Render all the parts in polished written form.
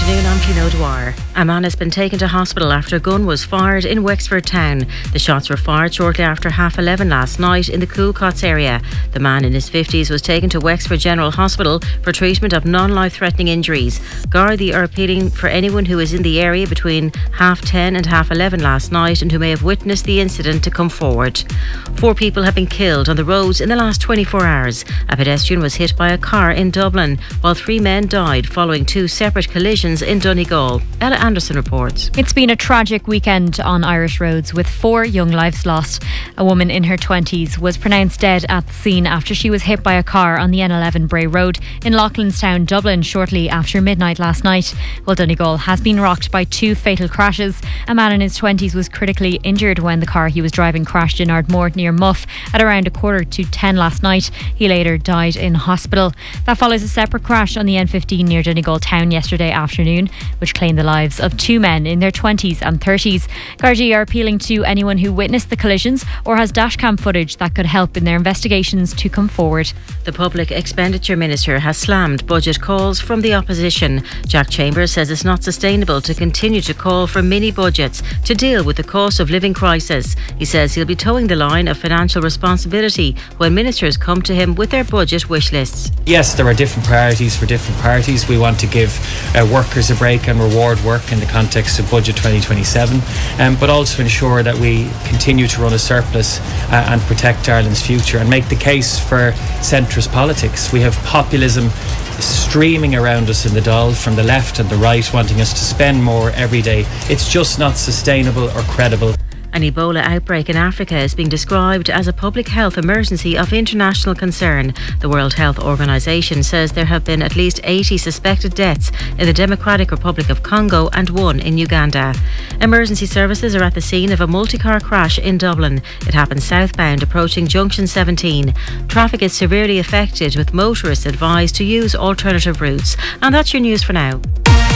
afternoon, I'm Pino Dwyer. A man has been taken to hospital after a gun was fired in Wexford town. The shots were fired shortly after 11:30 last night in the Coolcots area. The man in his 50s was taken to Wexford General Hospital for treatment of non-life-threatening injuries. Gardaí are appealing for anyone who is in the area between 10:30 and 11:30 last night and who may have witnessed the incident to come forward. 4 people have been killed on the roads in the last 24 hours. A pedestrian was hit by a car in Dublin, while 3 men died following 2 separate collisions in Donegal. Ella Anderson reports. It's been a tragic weekend on Irish roads with 4 young lives lost. A woman in her 20s was pronounced dead at the scene after she was hit by a car on the N11 Bray Road in Loughlinstown, Dublin, shortly after midnight last night. Well, Donegal has been rocked by 2 fatal crashes. A man in his 20s was critically injured when the car he was driving crashed in Ardmore near Muff at around 9:45 last night. He later died in hospital. That follows a separate crash on the N15 near Donegal town yesterday afternoon, which claimed the lives of 2 men in their 20s and 30s. Gardaí are appealing to anyone who witnessed the collisions or has dashcam footage that could help in their investigations to come forward. The Public Expenditure Minister has slammed budget calls from the opposition. Jack Chambers says it's not sustainable to continue to call for mini budgets to deal with the cost of living crisis. He says he'll be towing the line of financial responsibility when ministers come to him with their budget wish lists. Yes, there are different priorities for different parties. We want to give workers a break and reward work in the context of Budget 2027, but also ensure that we continue to run a surplus and protect Ireland's future and make the case for centrist politics. We have populism streaming around us in the Dáil from the left and the right, wanting us to spend more every day. It's just not sustainable or credible. An Ebola outbreak in Africa is being described as a public health emergency of international concern. The World Health Organization says there have been at least 80 suspected deaths in the Democratic Republic of Congo and 1 in Uganda. Emergency services are at the scene of a multi-car crash in Dublin. It happened southbound approaching Junction 17. Traffic is severely affected, with motorists advised to use alternative routes. And that's your news for now.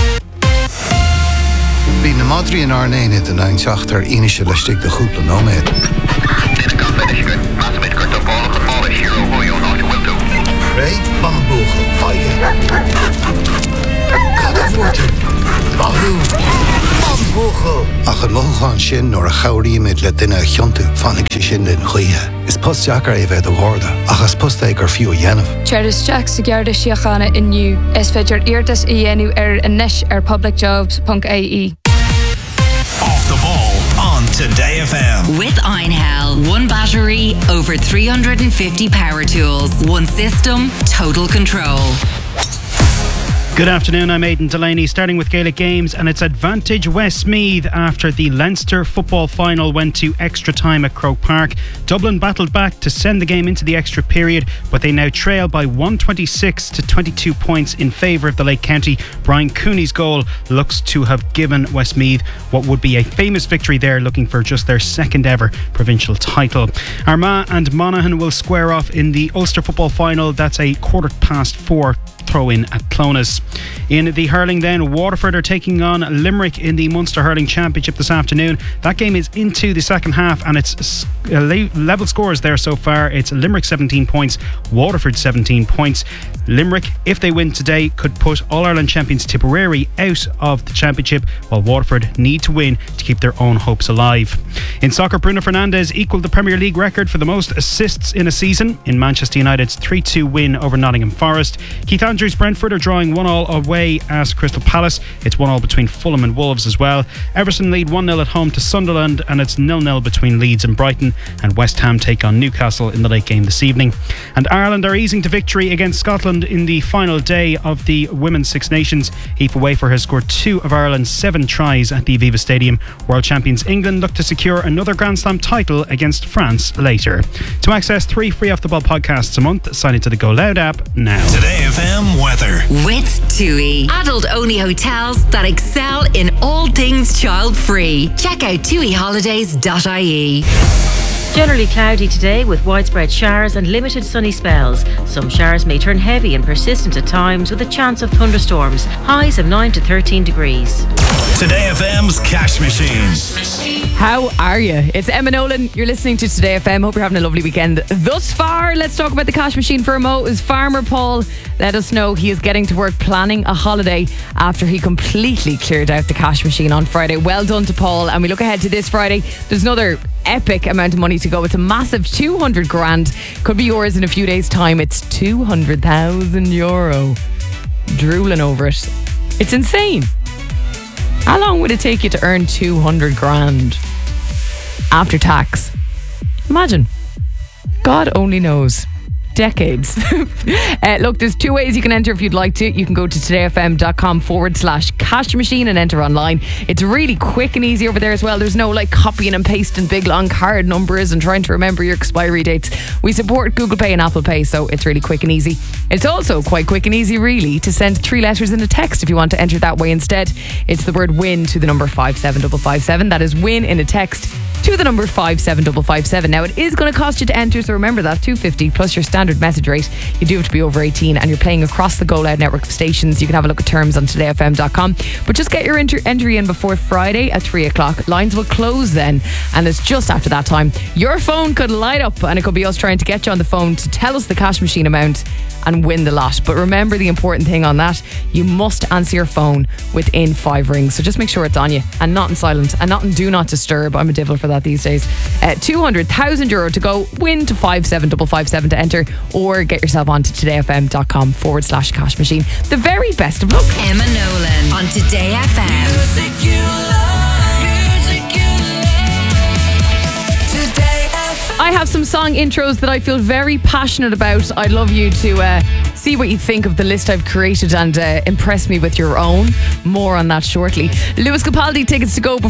Bí na Madrí an Arnain in den einseachtar inische leistig de groep nóméid. Dit kan bennisken, als met korte bollen gevallen is hier hoe je nog wilt doen. Ray, bamboegel, feige. Kada voorten. Bahu. Bamboegel. Ach het mogen sin nor a chaurí met le dinne chontu van ik sin den goeie. Is post jacker even de woorden. Ach as post eker few jenef. Charles Jack Sigarda Shiachana in you. Es fedger eerdes ienu nesh publicjobs.ie. Off the ball on Today FM. With Einhell. 1 battery, over 350 power tools. 1 system, total control. Good afternoon, I'm Aidan Delaney, starting with Gaelic Games, and it's advantage Westmeath after the Leinster football final went to extra time at Croke Park. Dublin battled back to send the game into the extra period, but they now trail by 126 to 22 points in favour of the Lake County. Brian Cooney's goal looks to have given Westmeath what would be a famous victory there, looking for just their 2nd ever provincial title. Armagh and Monaghan will square off in the Ulster football final. That's a 4:15 throw-in at Clones. In the hurling then, Waterford are taking on Limerick in the Munster Hurling Championship this afternoon. That game is into the second half and it's level scores there so far. It's Limerick 17 points, Waterford 17 points. Limerick, if they win today, could put All-Ireland champions Tipperary out of the championship, while Waterford need to win to keep their own hopes alive. In soccer, Bruno Fernandes equalled the Premier League record for the most assists in a season in Manchester United's 3-2 win over Nottingham Forest. Keith Andrews' Brentford are drawing 1-1 away at Crystal Palace. It's 1-1 between Fulham and Wolves as well. Everton lead 1-0 at home to Sunderland, and it's 0-0 between Leeds and Brighton, and West Ham take on Newcastle in the late game this evening. And Ireland are easing to victory against Scotland in the final day of the Women's Six Nations. Aoife Wafer has scored 2 of Ireland's 7 tries at the Aviva Stadium. World champions England look to secure another Grand Slam title against France later. To access 3 free Off the Ball podcasts a month, sign into the Go Loud app now. Today FM weather. With TUI. Adult-only hotels that excel in all things child-free. Check out TUIHolidays.ie. Generally cloudy today with widespread showers and limited sunny spells. Some showers may turn heavy and persistent at times with a chance of thunderstorms. Highs of 9 to 13 degrees. Today FM's Cash Machine. How are you? It's Emma Nolan. You're listening to Today FM. Hope you're having a lovely weekend thus far. Let's talk about the cash machine for a mo. Is Farmer Paul let us know he is getting to work planning a holiday after he completely cleared out the cash machine on Friday. Well done to Paul. And we look ahead to this Friday. There's another epic amount of money to go. It's a massive 200 grand. Could be yours in a few days' time. It's €200,000. Drooling over it. It's insane. How long would it take you to earn 200 grand after tax? Imagine. God only knows. Decades. Look, there's two ways you can enter if you'd like to. You can go to todayfm.com/cash machine and enter online. It's really quick and easy over there as well. There's no like copying and pasting big long card numbers and trying to remember your expiry dates. We support Google Pay and Apple Pay, so it's really quick and easy. It's also quite quick and easy really to send 3 letters in a text if you want to enter that way instead. It's the word WIN to the number 57557. That is WIN in a text to the number 57557. Now it is going to cost you to enter, so remember that, $2.50 plus your standard message rate. You do have to be over 18 and you're playing across the Go Loud network of stations. You can have a look at terms on todayfm.com, but just get your entry in before Friday at 3 o'clock. Lines will close then, and it's just after that time your phone could light up and it could be us trying to get you on the phone to tell us the cash machine amount and win the lot. But remember the important thing on that, you must answer your phone within 5 rings, so just make sure it's on you and not in silent and not in do not disturb. I'm a devil for that these days. €200,000 to go. Win to 57557 to enter, or get yourself onto todayfm.com/cash machine. The very best of luck. Emma Nolan on Today FM. Music you love, music you love. Today FM. I have some song intros that I feel very passionate about. I'd love you to see what you think of the list I've created and impress me with your own. More on that shortly. Lewis Capaldi tickets to go